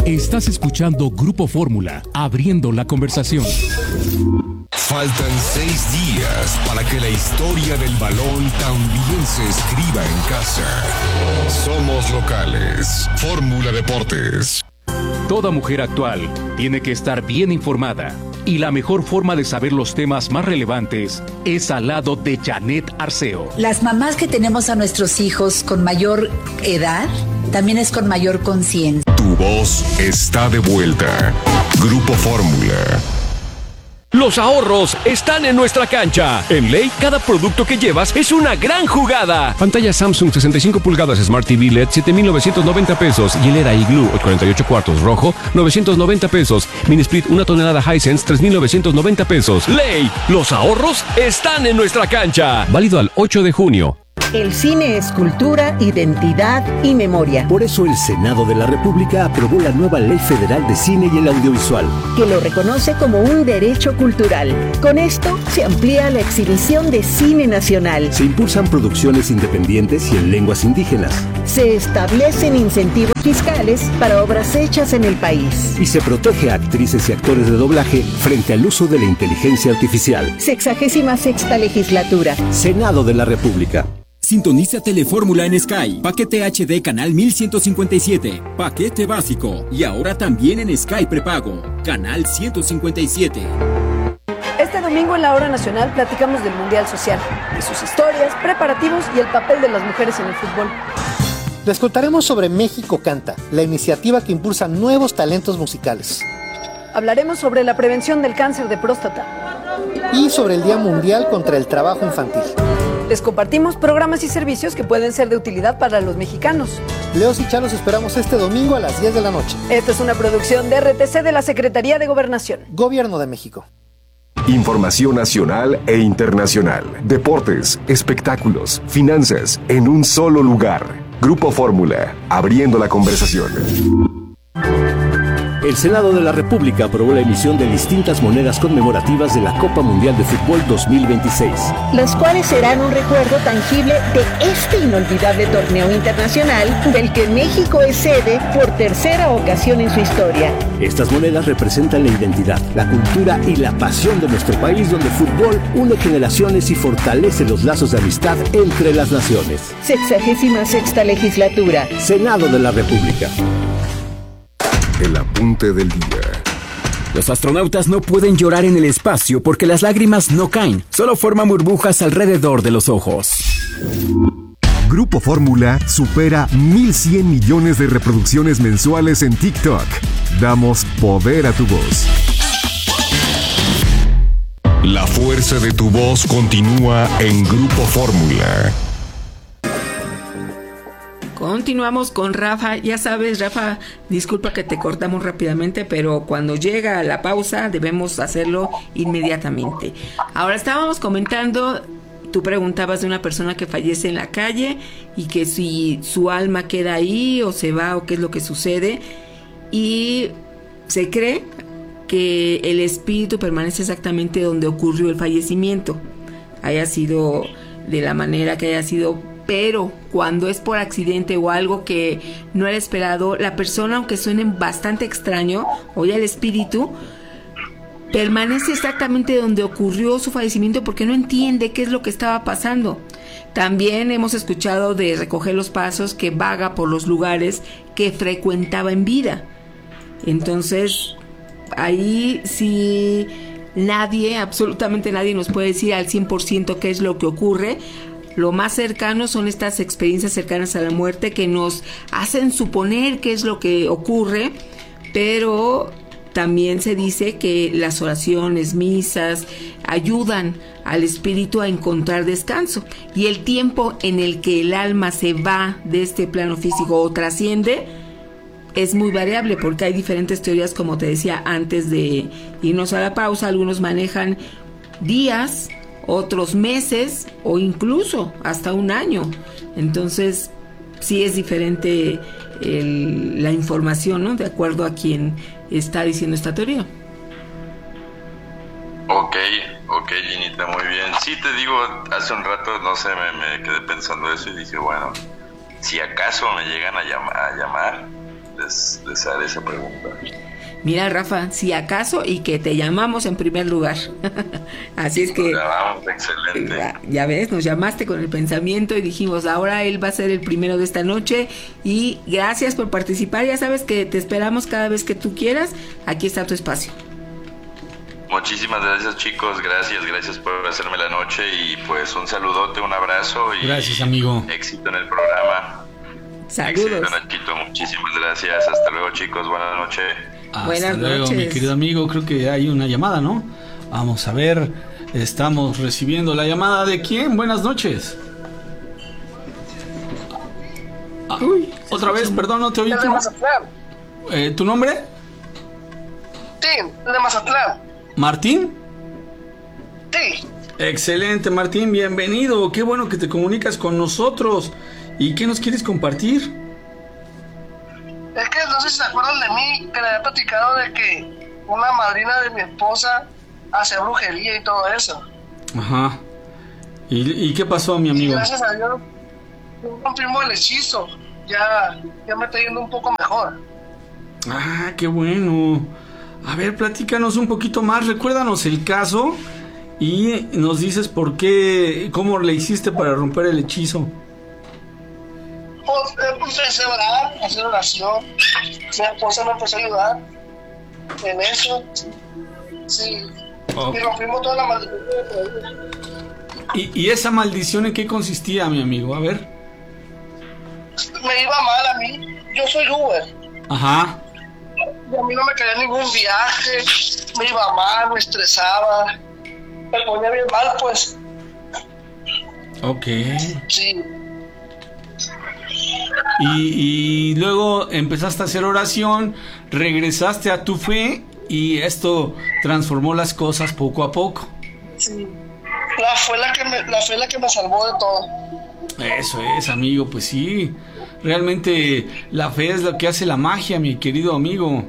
Estás escuchando Grupo Fórmula, abriendo la conversación. Faltan 6 días para que la historia del balón también se escriba en casa. Somos locales. Fórmula Deportes. Toda mujer actual tiene que estar bien informada. Y la mejor forma de saber los temas más relevantes es al lado de Janet Arceo. Las mamás que tenemos a nuestros hijos con mayor edad, también es con mayor conciencia. Tu voz está de vuelta. Grupo Fórmula. Los ahorros están en nuestra cancha. En Ley, cada producto que llevas es una gran jugada. Pantalla Samsung 65 pulgadas Smart TV LED, 7,990 pesos. Hielera Igloo 48 cuartos rojo, 990 pesos. Mini Split 1 tonelada Hisense, 3,990 pesos. Ley, los ahorros están en nuestra cancha. Válido al 8 de junio. El cine es cultura, identidad y memoria. Por eso el Senado de la República aprobó la nueva Ley Federal de Cine y el Audiovisual, que lo reconoce como un derecho cultural. Con esto se amplía la exhibición de cine nacional. Se impulsan producciones independientes y en lenguas indígenas. Se establecen incentivos fiscales para obras hechas en el país. Y se protege a actrices y actores de doblaje frente al uso de la inteligencia artificial. 66ª legislatura. Senado de la República. Sintoniza Telefórmula en Sky. Paquete HD canal 1157. Paquete básico. Y ahora también en Sky prepago. Canal 157. Este domingo en la Hora Nacional platicamos del Mundial Social, de sus historias, preparativos y el papel de las mujeres en el fútbol. Les contaremos sobre México Canta, la iniciativa que impulsa nuevos talentos musicales. Hablaremos sobre la prevención del cáncer de próstata. Y sobre el Día Mundial contra el Trabajo Infantil. Les compartimos programas y servicios que pueden ser de utilidad para los mexicanos. Leos y Chá los esperamos este domingo a las 10 de la noche. Esta es una producción de RTC de la Secretaría de Gobernación. Gobierno de México. Información nacional e internacional. Deportes, espectáculos, finanzas, en un solo lugar. Grupo Fórmula, abriendo la conversación. El Senado de la República aprobó la emisión de distintas monedas conmemorativas de la Copa Mundial de Fútbol 2026. Las cuales serán un recuerdo tangible de este inolvidable torneo internacional del que México es sede por tercera ocasión en su historia. Estas monedas representan la identidad, la cultura y la pasión de nuestro país, donde el fútbol une generaciones y fortalece los lazos de amistad entre las naciones. 66ª legislatura. Senado de la República. El apunte del día. Los astronautas no pueden llorar en el espacio porque las lágrimas no caen, solo forman burbujas alrededor de los ojos. Grupo Fórmula supera 1,100 millones de reproducciones mensuales en TikTok. Damos poder a tu voz. La fuerza de tu voz continúa en Grupo Fórmula. Continuamos con Rafa. Ya sabes, Rafa, disculpa que te cortamos rápidamente, pero cuando llega la pausa debemos hacerlo inmediatamente. Ahora estábamos comentando, tú preguntabas de una persona que fallece en la calle y que si su alma queda ahí o se va o qué es lo que sucede. Y se cree que el espíritu permanece exactamente donde ocurrió el fallecimiento, haya sido de la manera que haya sido. Pero cuando es por accidente o algo que no era esperado, la persona, aunque suene bastante extraño, o ya el espíritu, permanece exactamente donde ocurrió su fallecimiento porque no entiende qué es lo que estaba pasando. También hemos escuchado de recoger los pasos, que vaga por los lugares que frecuentaba en vida. Entonces, ahí sí nadie, absolutamente nadie nos puede decir al 100% qué es lo que ocurre. Lo más cercano son estas experiencias cercanas a la muerte que nos hacen suponer qué es lo que ocurre, pero también se dice que las oraciones, misas, ayudan al espíritu a encontrar descanso. Y el tiempo en el que el alma se va de este plano físico o trasciende es muy variable, porque hay diferentes teorías, como te decía antes de irnos a la pausa. Algunos manejan días, otros meses o incluso hasta un año. Entonces sí es diferente la información, ¿no? De acuerdo a quien está diciendo esta teoría. Ok, Ginita, muy bien. Sí, te digo, hace un rato, no sé, me quedé pensando eso y dije, bueno, si acaso me llegan a llamar, les haré esa pregunta. Mira, Rafa, si acaso, y que te llamamos en primer lugar. Así es que... Nos llamamos, excelente. Ya ves, nos llamaste con el pensamiento y dijimos, ahora él va a ser el primero de esta noche. Y gracias por participar. Ya sabes que te esperamos cada vez que tú quieras. Aquí está tu espacio. Muchísimas gracias, chicos. Gracias por hacerme la noche. Y pues un saludote, un abrazo. Y gracias, amigo. Éxito en el programa. Saludos. Éxito, Nachito. Muchísimas gracias. Hasta luego, chicos. Buenas noches. Hasta luego, mi querido amigo. Creo que hay una llamada, ¿no? Vamos a ver. Estamos recibiendo la llamada de quién. Buenas noches. Uy, otra vez, perdón, no te oí. De Mazatlán. ¿Tu nombre? Sí, de Mazatlán. ¿Martín? Sí. Excelente, Martín, bienvenido. Qué bueno que te comunicas con nosotros. ¿Y qué nos quieres compartir? Es que no sé si se acuerdan de mí, que le había platicado de que una madrina de mi esposa hace brujería y todo eso. Ajá. ¿Y qué pasó, mi amigo? Y gracias a Dios, rompimos el hechizo. Ya me está yendo un poco mejor. Ah, qué bueno. A ver, platícanos un poquito más, recuérdanos el caso y nos dices por qué, cómo le hiciste para romper el hechizo. Pues empecé a orar, a hacer oración. Mi esposa me empezó a ayudar en eso. Sí. Okay. Y rompimos toda la maldición. ¿Y esa maldición en qué consistía, mi amigo? A ver. Me iba mal a mí. Yo soy Uber. Ajá. Y a mí no me caía ningún viaje. Me iba mal, me estresaba. Me ponía bien mal, pues. Ok. Sí. Y luego empezaste a hacer oración, regresaste a tu fe y esto transformó las cosas poco a poco. Sí. La fe la que me salvó de todo. Eso es, amigo, pues sí. Realmente la fe es lo que hace la magia, mi querido amigo.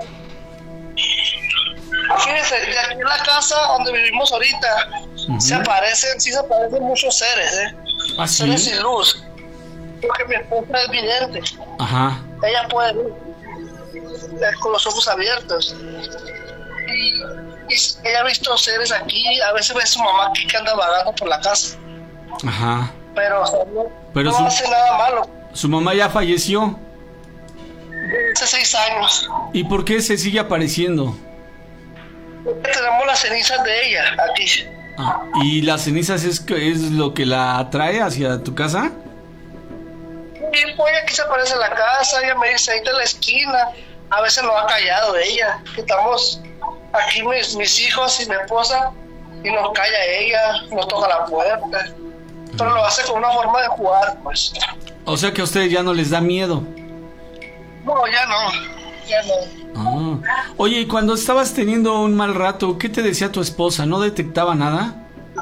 Fíjense, de aquí en la casa donde vivimos ahorita, se aparecen muchos seres, ¿Ah, sí? Seres sin luz. Porque mi esposa es vidente. Ajá. Ella puede ver con los ojos abiertos. Y ella ha visto seres aquí. A veces ve a su mamá que anda vagando por la casa. Ajá. Pero no hace nada malo. ¿Su mamá ya falleció? Hace 6 años. ¿Y por qué se sigue apareciendo? Tenemos las cenizas de ella aquí. Ah, ¿y las cenizas es lo que la atrae hacia tu casa? Y pues aquí se aparece en la casa, ella me dice, ahí está en la esquina. A veces no ha callado ella. Estamos aquí mis hijos y mi esposa y nos calla ella, nos toca la puerta. Pero lo hace con una forma de jugar, pues. O sea que a ustedes ya no les da miedo. No, ya no. Ah. Oye, y cuando estabas teniendo un mal rato, ¿qué te decía tu esposa? ¿No detectaba nada?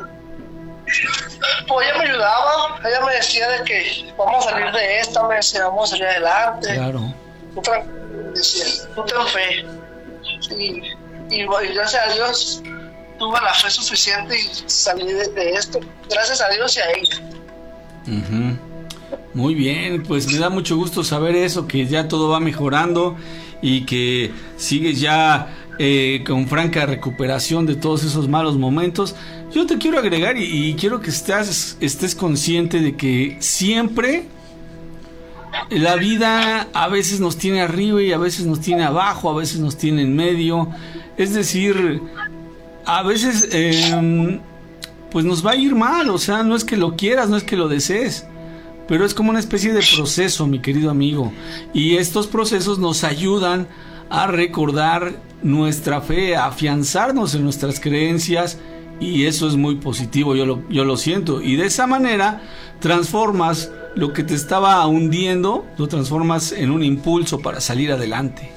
Pues ella me ayudaba, ella me decía de que vamos a salir de esta, me decía, vamos a salir adelante. Claro. Decía, tú ten fe. Y gracias a Dios tuve la fe suficiente y salí de esto. Gracias a Dios y a ella. Uh-huh. Muy bien, pues me da mucho gusto saber eso, que ya todo va mejorando y que sigues ya con franca recuperación de todos esos malos momentos. Yo te quiero agregar y quiero que estés consciente de que siempre la vida a veces nos tiene arriba y a veces nos tiene abajo, a veces nos tiene en medio. Es decir, a veces pues nos va a ir mal, o sea, no es que lo quieras, no es que lo desees, pero es como una especie de proceso, mi querido amigo. Y estos procesos nos ayudan a recordar nuestra fe, a afianzarnos en nuestras creencias. Y eso es muy positivo, yo lo siento. Y de esa manera transformas lo que te estaba hundiendo, lo transformas en un impulso para salir adelante.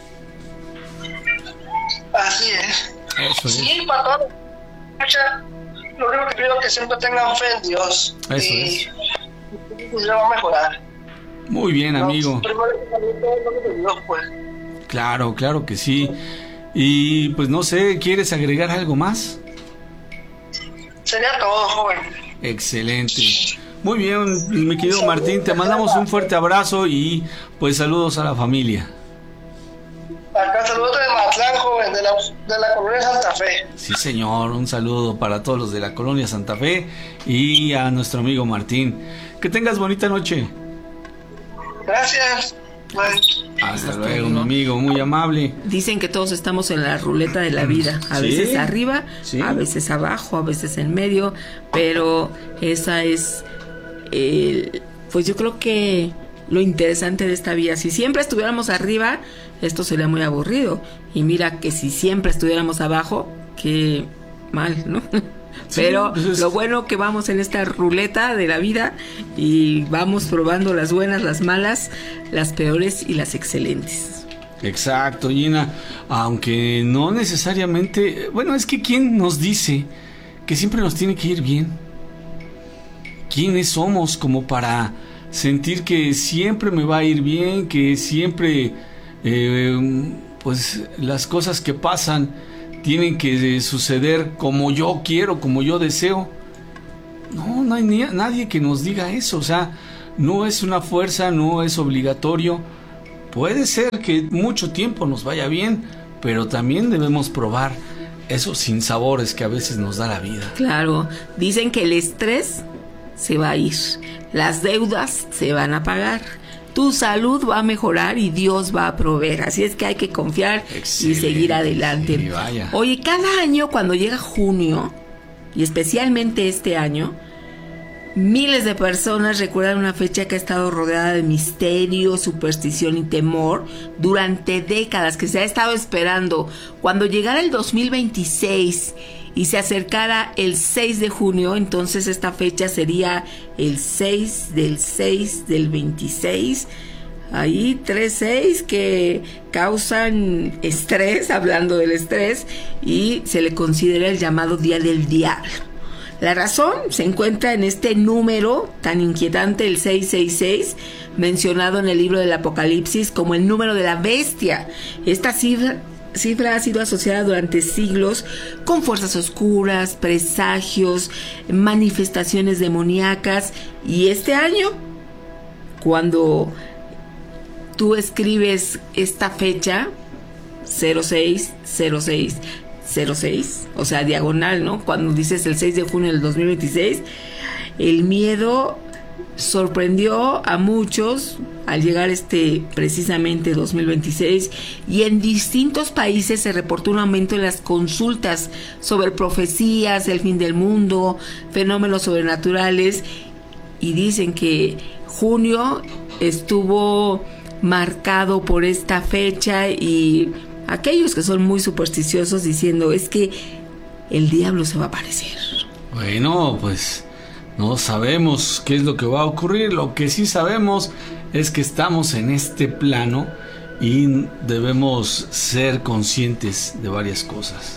Así es. Eso es. Sí, para todo. Lo único que pido es que siempre tengan fe en Dios. Eso es. Y ya va a mejorar. Muy bien, amigo. Dios, pues. Claro que sí. Y pues no sé, ¿quieres agregar algo más? Sería todo, joven. Excelente. Muy bien, mi querido Martín, te mandamos un fuerte abrazo y pues saludos a la familia. saludo de Mazatlán, joven, de la colonia Santa Fe. Sí, señor, un saludo para todos los de la colonia Santa Fe y a nuestro amigo Martín. Que tengas bonita noche. Gracias. Hasta luego, mi amigo, muy amable. Dicen que todos estamos en la ruleta de la vida, a veces arriba, a veces abajo, a veces en medio, pero esa es, pues yo creo que lo interesante de esta vida. Si siempre estuviéramos arriba, esto sería muy aburrido, y mira que si siempre estuviéramos abajo, qué mal, ¿no? Pero lo bueno que vamos en esta ruleta de la vida y vamos probando las buenas, las malas, las peores y las excelentes. Exacto, Gina, aunque no necesariamente, bueno, es que ¿quién nos dice que siempre nos tiene que ir bien? ¿Quiénes somos como para sentir que siempre me va a ir bien, que siempre pues las cosas que pasan tienen que suceder como yo quiero, como yo deseo? No hay nadie que nos diga eso. O sea, no es una fuerza, no es obligatorio. Puede ser que mucho tiempo nos vaya bien, pero también debemos probar esos sinsabores que a veces nos da la vida. Claro, dicen que el estrés se va a ir, las deudas se van a pagar, tu salud va a mejorar y Dios va a proveer. Así es que hay que confiar y seguir adelante. Sí, vaya. Oye, cada año cuando llega junio, y especialmente este año, miles de personas recuerdan una fecha que ha estado rodeada de misterio, superstición y temor durante décadas, que se ha estado esperando. Cuando llegara el 2026 y se acercara el 6 de junio, entonces esta fecha sería el 6 del 26. Ahí 3-6 que causan estrés, hablando del estrés, y se le considera el llamado Día del Diablo. La razón se encuentra en este número tan inquietante, el 666, mencionado en el libro del Apocalipsis como el número de la bestia. Esta cifra ha sido asociada durante siglos con fuerzas oscuras, presagios, manifestaciones demoníacas, y este año, cuando tú escribes esta fecha 060606, o sea, diagonal, ¿no? Cuando dices el 6 de junio del 2026, el miedo sorprendió a muchos al llegar precisamente 2026, y en distintos países se reportó un aumento en las consultas sobre profecías, el fin del mundo, fenómenos sobrenaturales, y dicen que junio estuvo marcado por esta fecha, y aquellos que son muy supersticiosos diciendo es que el diablo se va a aparecer. Bueno, pues no sabemos qué es lo que va a ocurrir. Lo que sí sabemos es que estamos en este plano y debemos ser conscientes de varias cosas.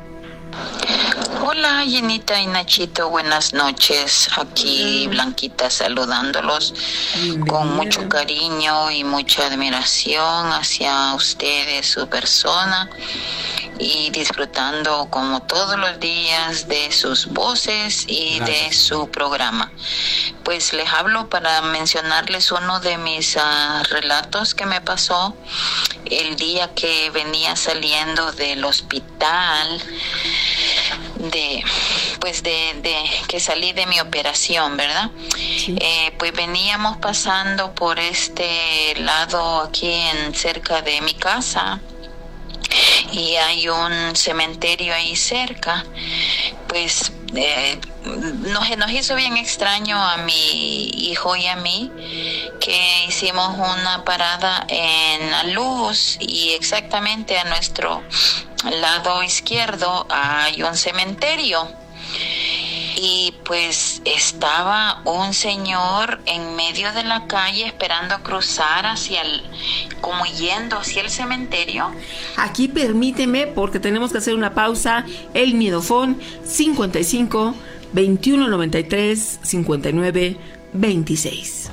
Hola, Jenita y Nachito, buenas noches. Aquí Blanquita saludándolos con mucho cariño y mucha admiración hacia ustedes, su persona, y disfrutando como todos los días de sus voces y de su programa. Pues les hablo para mencionarles uno de mis relatos que me pasó el día que venía saliendo del hospital, de que salí de mi operación, ¿verdad? Sí. Pues veníamos pasando por este lado aquí cerca de mi casa, y hay un cementerio ahí cerca. Pues nos hizo bien extraño a mi hijo y a mí que hicimos una parada en la luz, y exactamente a nuestro lado izquierdo hay un cementerio, y pues estaba un señor en medio de la calle esperando cruzar como yendo hacia el cementerio. Aquí permíteme, porque tenemos que hacer una pausa. El Miedofón 55 21 93 59 26.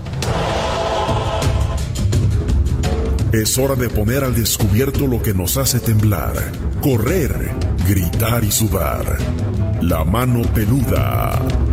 Es hora de poner al descubierto lo que nos hace temblar, correr, gritar y sudar. La mano peluda.